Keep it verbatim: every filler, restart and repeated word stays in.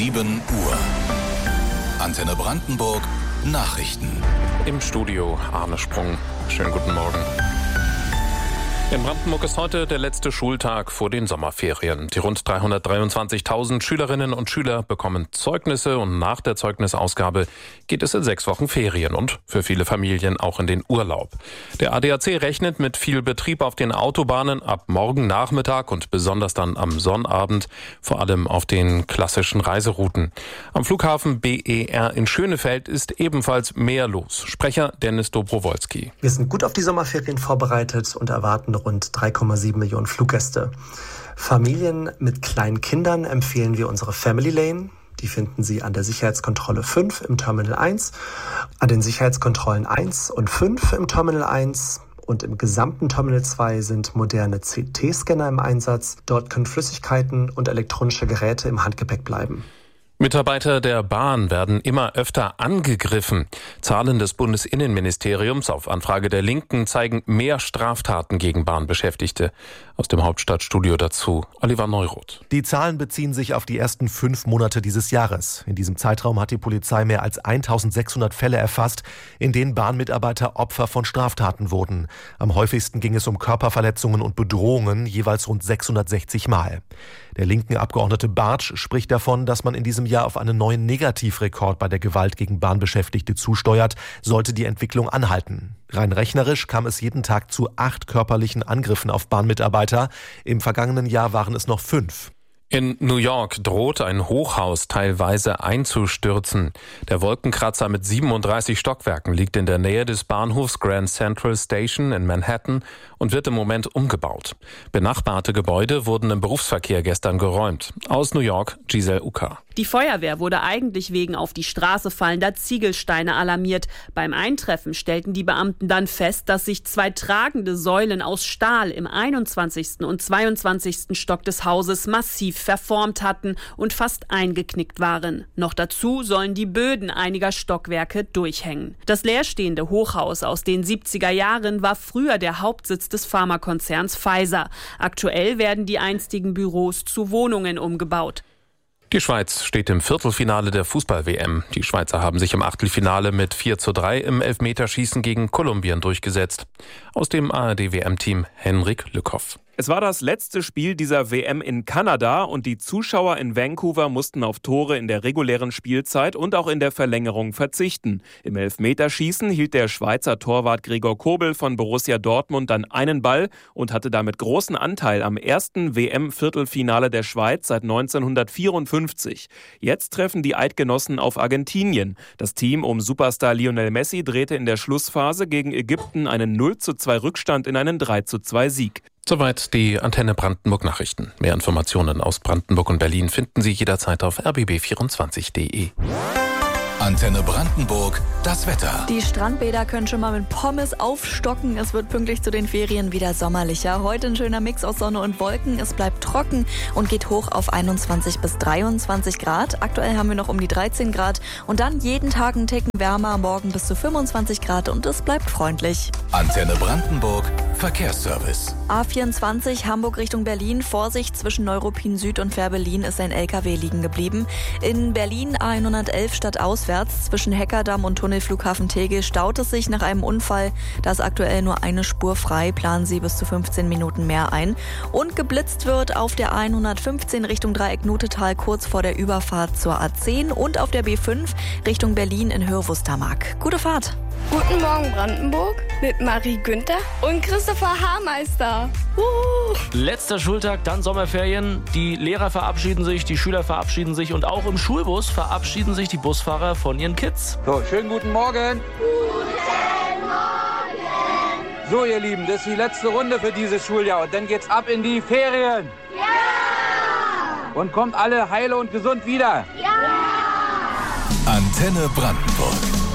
sieben Uhr. Antenne Brandenburg Nachrichten. Im Studio Arne Sprung. Schönen guten Morgen. In Brandenburg ist heute der letzte Schultag vor den Sommerferien. Die rund dreihundertdreiundzwanzigtausend Schülerinnen und Schüler bekommen Zeugnisse und nach der Zeugnisausgabe geht es in sechs Wochen Ferien und für viele Familien auch in den Urlaub. Der A D A C rechnet mit viel Betrieb auf den Autobahnen ab morgen Nachmittag und besonders dann am Sonnabend, vor allem auf den klassischen Reiserouten. Am Flughafen B E R in Schönefeld ist ebenfalls mehr los. Sprecher Dennis Dobrowolski. Wir sind gut auf die Sommerferien vorbereitet und erwarten rund drei Komma sieben Millionen Fluggäste. Familien mit kleinen Kindern empfehlen wir unsere Family Lane. Die finden Sie an der Sicherheitskontrolle fünf im Terminal eins, an den Sicherheitskontrollen eins und fünf im Terminal eins. Und im gesamten Terminal zwei sind moderne C T-Scanner im Einsatz. Dort können Flüssigkeiten und elektronische Geräte im Handgepäck bleiben. Mitarbeiter der Bahn werden immer öfter angegriffen. Zahlen des Bundesinnenministeriums auf Anfrage der Linken zeigen mehr Straftaten gegen Bahnbeschäftigte. Aus dem Hauptstadtstudio dazu Oliver Neuroth. Die Zahlen beziehen sich auf die ersten fünf Monate dieses Jahres. In diesem Zeitraum hat die Polizei mehr als eintausendsechshundert Fälle erfasst, in denen Bahnmitarbeiter Opfer von Straftaten wurden. Am häufigsten ging es um Körperverletzungen und Bedrohungen, jeweils rund sechshundertsechzig Mal. Der linken Abgeordnete Bartsch spricht davon, dass man in diesem Jahr auf einen neuen Negativrekord bei der Gewalt gegen Bahnbeschäftigte zusteuert, sollte die Entwicklung anhalten. Rein rechnerisch kam es jeden Tag zu acht körperlichen Angriffen auf Bahnmitarbeiter. Im vergangenen Jahr waren es noch fünf. In New York droht ein Hochhaus teilweise einzustürzen. Der Wolkenkratzer mit siebenunddreißig Stockwerken liegt in der Nähe des Bahnhofs Grand Central Station in Manhattan und wird im Moment umgebaut. Benachbarte Gebäude wurden im Berufsverkehr gestern geräumt. Aus New York, Giselle Ucker. Die Feuerwehr wurde eigentlich wegen auf die Straße fallender Ziegelsteine alarmiert. Beim Eintreffen stellten die Beamten dann fest, dass sich zwei tragende Säulen aus Stahl im einundzwanzigsten und zweiundzwanzigsten Stock des Hauses massiv verformt hatten und fast eingeknickt waren. Noch dazu sollen die Böden einiger Stockwerke durchhängen. Das leerstehende Hochhaus aus den siebziger Jahren war früher der Hauptsitz des Pharmakonzerns Pfizer. Aktuell werden die einstigen Büros zu Wohnungen umgebaut. Die Schweiz steht im Viertelfinale der Fußball-W M. Die Schweizer haben sich im Achtelfinale mit vier zu drei im Elfmeterschießen gegen Kolumbien durchgesetzt. Aus dem A R D-W M-Team Henrik Lückhoff. Es war das letzte Spiel dieser W M in Kanada und die Zuschauer in Vancouver mussten auf Tore in der regulären Spielzeit und auch in der Verlängerung verzichten. Im Elfmeterschießen hielt der Schweizer Torwart Gregor Kobel von Borussia Dortmund dann einen Ball und hatte damit großen Anteil am ersten W M-Viertelfinale der Schweiz seit neunzehnhundertvierundfünfzig. Jetzt treffen die Eidgenossen auf Argentinien. Das Team um Superstar Lionel Messi drehte in der Schlussphase gegen Ägypten einen null zu zwei Rückstand in einen drei zu zwei Sieg. Soweit die Antenne Brandenburg Nachrichten. Mehr Informationen aus Brandenburg und Berlin finden Sie jederzeit auf r b b vierundzwanzig punkt d e. Antenne Brandenburg, das Wetter. Die Strandbäder können schon mal mit Pommes aufstocken. Es wird pünktlich zu den Ferien wieder sommerlicher. Heute ein schöner Mix aus Sonne und Wolken. Es bleibt trocken und geht hoch auf einundzwanzig bis dreiundzwanzig Grad. Aktuell haben wir noch um die dreizehn Grad. Und dann jeden Tag einen Ticken wärmer, morgen bis zu fünfundzwanzig Grad und es bleibt freundlich. Antenne Brandenburg, Verkehrsservice. A vierundzwanzig Hamburg Richtung Berlin. Vorsicht, zwischen Neuruppin Süd und Fährberlin ist ein L K W liegen geblieben. In Berlin A hundertelf stadtauswärts zwischen Heckerdamm und Tunnelflughafen Tegel staut es sich nach einem Unfall. Da ist aktuell nur eine Spur frei. Planen Sie bis zu fünfzehn Minuten mehr ein. Und geblitzt wird auf der A hundertfünfzehn Richtung Dreieck Nutetal kurz vor der Überfahrt zur A zehn und auf der B fünf Richtung Berlin in Höhe-Wustermark. Gute Fahrt! Guten Morgen Brandenburg mit Marie Günther und Christopher Haarmeister. Uh. Letzter Schultag, dann Sommerferien. Die Lehrer verabschieden sich, die Schüler verabschieden sich und auch im Schulbus verabschieden sich die Busfahrer von ihren Kids. So, schönen guten Morgen. Guten Morgen. So, ihr Lieben, das ist die letzte Runde für dieses Schuljahr und dann geht's ab in die Ferien. Ja! Und kommt alle heile und gesund wieder. Ja! Antenne Brandenburg.